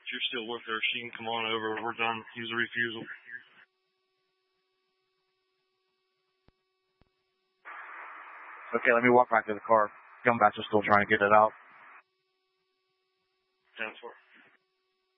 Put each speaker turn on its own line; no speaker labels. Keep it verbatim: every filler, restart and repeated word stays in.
you're still with her, she can come on over. We're done. Use a refusal.
Okay, let me walk back to the car. Gun batch is still trying to get it out.
ten four.